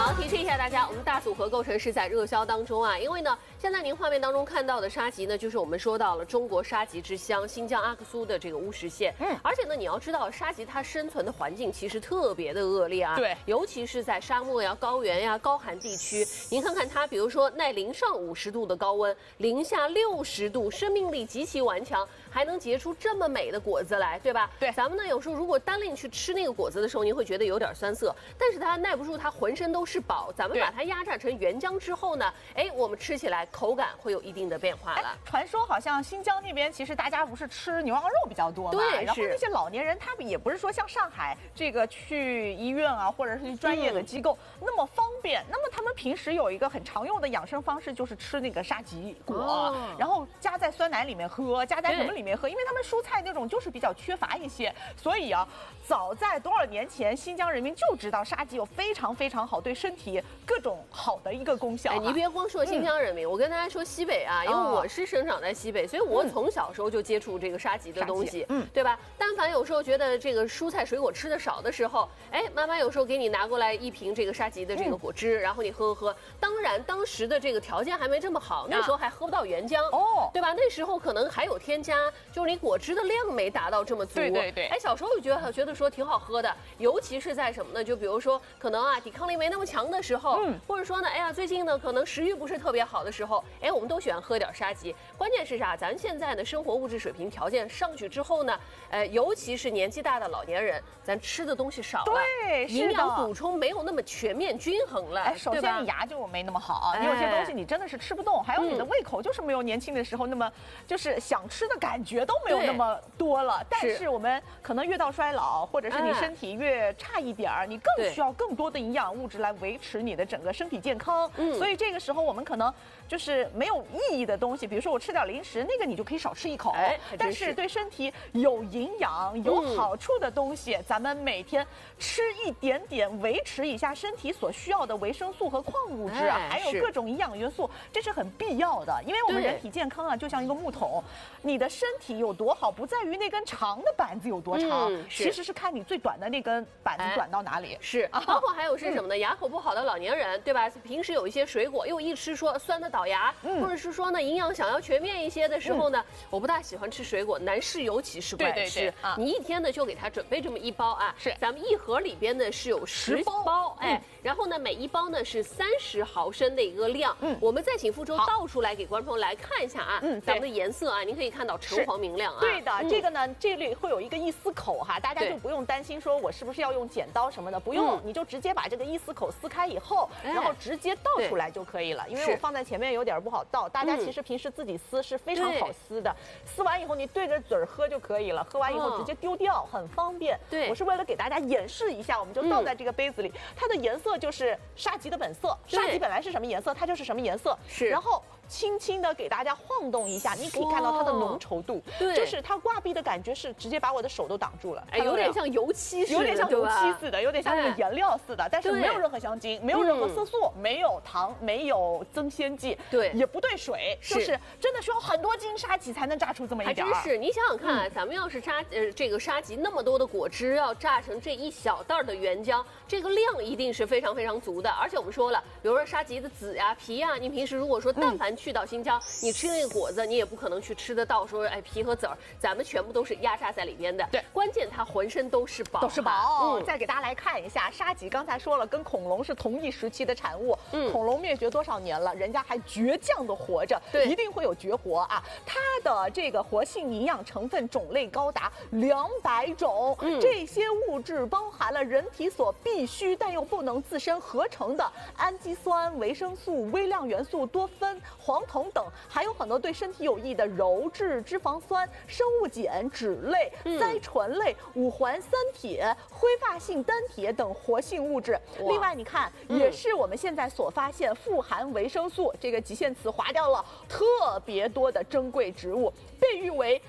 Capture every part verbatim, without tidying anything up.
好，提示一下大家，我们大组合构成是在热销当中啊，因为呢，现在您画面当中看到的沙棘呢，就是我们说到了中国沙棘之乡新疆阿克苏的这个乌什县。嗯，而且呢，你要知道，沙棘它生存的环境其实特别的恶劣啊， 对， 尤其是在沙漠呀、高原呀、高寒地区。您看看它，比如说耐零上五十度的高温，零下六十度，生命力极其顽强，还能结出这么美的果子来，对吧？ 对， 咱们呢有时候如果单拎去吃那个果子的时候，您会觉得有点酸涩，但是它耐不住，它浑身都是宝。咱们把它压榨成原浆之后呢，哎，我们吃起来口感会有一定的变化了。 传说好像新疆那边其实大家不是吃牛羊肉比较多嘛， 对， 然后那些老年人他们也不是说像上海这个去医院啊，或者是去专业的机构、嗯、那么方便。那么他们平时有一个很常用的养生方式，就是吃那个沙棘果、哦，然后加在酸奶里面喝，加在什么里面喝？因为他们蔬菜那种就是比较缺乏一些，所以啊，早在多少年前，新疆人民就知道沙棘有非常非常好对身体各种好的一个功效、啊。 哎，你别光说新疆人民，嗯、我跟大家说西北啊，因为我是生长在西北，所以我从小时候就接触这个沙棘的东西，嗯，对吧？但凡有时候觉得这个蔬菜水果吃的少的时候，哎，妈妈有时候给你拿过来一瓶这个沙棘的这个果汁，嗯、然后你喝喝喝。当然，当时的这个条件还没这么好，那时候还喝不到原浆，哦，对吧？那时候可能还有添加，就是你果汁的量没达到这么足。 对对对。 哎，小时候就觉得觉得说挺好喝的，尤其是在什么呢？就比如说可能啊抵抗力没那么强的时候，嗯，或者说呢，哎呀，最近呢可能食欲不是特别好的时候，哎，我们都喜欢喝点沙棘。关键是啥？咱现在的生活物质水平条件上去之后呢，呃，尤其是年纪大的老年人，咱吃的东西少了， 对， 营养补充没有那么全面均衡了。 哎，首先你牙就没那么好，你有些东西你真的是吃不动，还有你的胃口就是没有年轻的时候那么，就是想吃的感觉都没有那么多了。但是我们可能越到衰老，或者是你身体越差一点儿，你更需要更多的营养物质来维持你的整个身体健康。嗯，所以这个时候我们可能就是没有意义的东西，比如说我吃点零食，那个你就可以少吃一口。哎，但是对身体有营养、有好处的东西，嗯、咱们每天吃一点点，维持一下身体所需要的维生素和矿物质啊，哎、还有各种营养元素，这是很必要的。因为我们人体健康啊，就像一个木桶，你的身体有多好，不在于那根长的板子有多长，嗯、其实是看你最短的那根板子短到哪里。哎、 是，包括还有是什么呢？嗯、牙口不好的老年人，对吧？平时有一些水果，又一吃说酸的倒牙，嗯、或者是说呢营养想要全面一些的时候呢，嗯、我不大喜欢吃水果，男士尤其是不爱吃。对对对啊、你一天呢就给他准备这么一包啊，是，咱们一盒里边呢是有十包，包哎，嗯、然后呢每一包呢是三十毫升的一个量。嗯，我们再请傅周倒出来给观众朋友来看一下啊，嗯，咱们的颜色啊，您可以看到橙黄明亮啊。 对的，嗯、这个呢这里会有一个一丝口哈，大家就不用担心说我是不是要用剪刀什么的，不用，嗯、你就直接把这个一丝口撕开以后，哎、然后直接倒出来就可以了。因为我放在前面有点不好倒，大家其实平时自己撕是非常好撕的，撕完以后你对着嘴喝就可以了，喝完以后直接丢掉，很方便。对，我是为了给大家演示一下，我们就倒在这个杯子里，嗯、它的颜色就是沙棘的本色，沙棘本来是什么颜色，它就是什么颜色。是，然后轻轻的给大家晃动一下，你可以看到它的浓稠度，对，就是它挂壁的感觉是直接把我的手都挡住了， 哎，有点像油漆似的， 有点像油漆似的，有点像那个颜料似的，但是没有任何香精，没有任何色素，没有糖，没有增鲜剂，对，也不兑水，就是真的需要很多斤沙棘才能榨出这么一点。 还真是，你想想看，咱们要是榨呃这个沙棘那么多的果汁，要榨成这一小袋的原浆，这个量一定是非常非常足的。而且我们说了，比如说沙棘的籽呀、皮呀，你平时如果说但凡去到新疆，你吃那个果子，你也不可能去吃得到说哎皮和籽儿，咱们全部都是压榨在里边的。对，关键它浑身都是宝， 都是宝。嗯，再给大家来看一下沙棘，刚才说了，跟恐龙是同一时期的产物。嗯，恐龙灭绝多少年了，人家还倔强的活着，对，一定会有绝活啊。它的这个活性营养成分种类高达两百种，嗯，这些物质包含了人体所必需但又不能自身合成的氨基酸、维生素、微量元素、多酚、黄酮等，还有很多对身体有益的鞣质脂肪酸、生物碱、脂类、甾醇类、五环三铁、挥发性单铁等活性物质。另外，你看，也是我们现在所发现富含维生素这个极限词划掉了特别多的珍贵植物，被誉为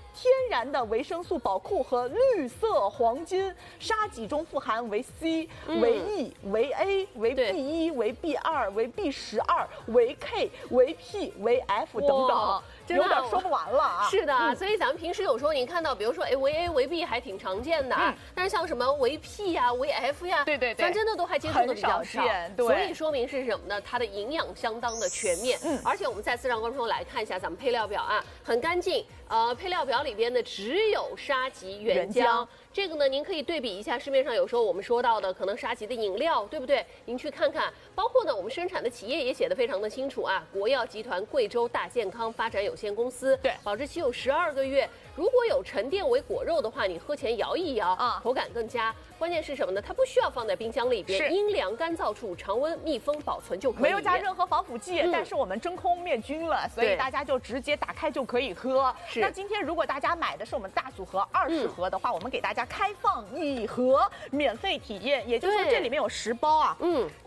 天然的维生素宝库和绿色黄金，沙棘中富含维 C、维 E、维 A、维 B 一、维 B 二、维 B 十二、维 K、维 P、维 F 等等。有点说不完了啊！ 是的，嗯、所以咱们平时有时候您看到，比如说哎，维 A、维 B 还挺常见的啊，嗯、但是像什么维 P 呀、维 F 呀， 对对对， 咱真的都还接触的比较少。 对， 所以说明是什么呢？它的营养相当的全面。嗯，而且我们再次让观众来看一下咱们配料表啊，很干净。呃，配料表里边呢只有沙棘原浆。这个呢，您可以对比一下市面上有时候我们说到的可能沙棘的饮料，对不对？您去看看，包括呢我们生产的企业也写得非常的清楚啊，国药集团贵州大健康发展有限公司， 对， 保质期有十二个月。如果有沉淀为果肉的话，你喝前摇一摇，啊，口感更佳。关键是什么呢？它不需要放在冰箱里边，阴凉干燥处常温密封保存就可以， 没有加任何防腐剂，嗯、但是我们真空灭菌了，所以大家就直接打开就可以喝。 是。 那今天如果大家买的是我们大组合二十盒的话，嗯、我们给大家开放一盒免费体验，也就是说这里面有十包啊。嗯。